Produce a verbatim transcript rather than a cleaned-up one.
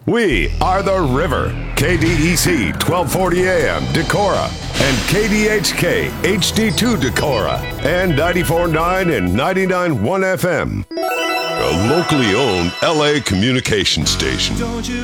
We are the River. K D E C twelve forty A M Decorah and K D H K H D two Decorah and ninety-four point nine and ninety-nine point one F M. A locally owned L A communication station.